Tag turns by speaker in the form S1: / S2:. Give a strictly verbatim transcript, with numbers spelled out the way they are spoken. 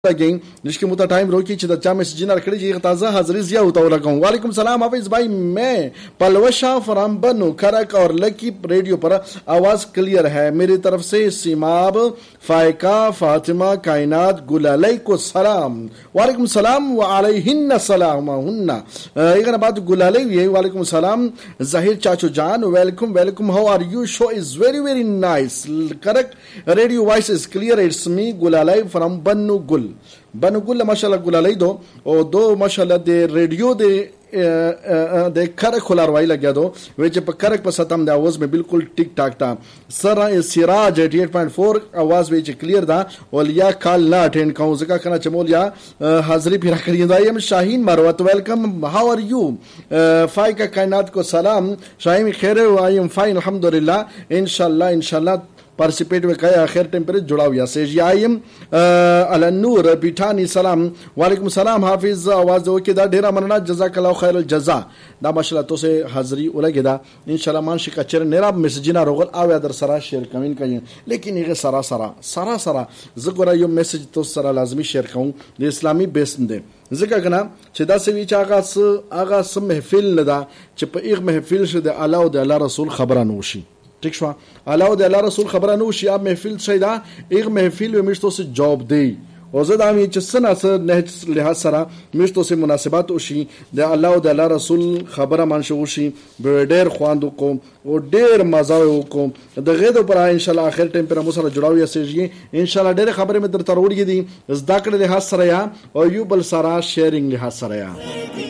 S1: again जिसके मुता टाइम रोकी چې د چا میسج نه کړی چې تازه حاضری زیا وتا ولګم وعلیکم سلام حافظ भाई मैं पलवशा फ्रॉम बनू करक और लकी रेडियो पर आवाज क्लियर है मेरी तरफ से सीमाब फायका फातिमा कायनात गुलालै को सलाम वालेकुम सलाम व अलैहिन सलाम हुन्ना एक बात गुलालै ये वालेकुम सलाम जहीर चाचू जान welcome welcome how are you show is very very nice करक radio voice is clear it's me गुलालै फ्रॉम बनू गुल बनगुल माशाल्लाह गुलालै दो और दो माशाल्लाह दे रेडियो दे दे करक खुलारवाई लग गया दो वे पे करक पर सतम दे आवाज में बिल्कुल टिक टाक था सर सिराज अठासी पॉइंट चार आवाज वे क्लियर था और या कॉल ना अटेंड कहूं जका करना चमोलिया हाजिरी फिर करिए दायम शाहीन Marwat welcome how are you phi का कायनात को सलाम शाहीन खैर आई एम फाइन अल्हम्दुलिल्लाह इंशाल्लाह इंशाल्लाह पार्टिसिपेट में कया आखिर टेम्परेचर जुड़ा हुआ से आईएम अलनूर बिठानी सलाम वालेकुम सलाम हाफिज आवाज दो के दा ढेरा मनना जजाकल्लाह खैरुल जजा दा माशाल्लाह तो से हाजिरी उलगे दा इंशाल्लाह मान शिका चर नेरा मैसेजिना रोगल आवे दर सरा शेयर कमेंट कहिए लेकिन ये सरा सरा सरा सरा जगरा यो मैसेज तो सरा लाजमी शेयर कहूं दे इस्लामी बेस दे ځکه کنه چې دا سوي چې هغه هغه سم محفل نه دا چې په یو محفل شه د الله او د الله رسول خبره نوشي ٹھیک شو الله او د الله رسول خبره نوشي اب محفل شه دا یو محفل و مشتو سه جواب دی او زه دا می چې سنا سره نه لحاظ سره مشتو سه مناسبات وشي د الله او د الله رسول خبره مان شو شي به ډیر خواندو کوم او ډیر مزه وکوم د غیدو پر ان شاء الله اخر ټیم پر مو سره جوړاو یا سي ان شاء الله ډیر خبره مې در تروړې دي زدا کړې لحاظ سره یا او یو بل سره شیرینګ لحاظ سره یا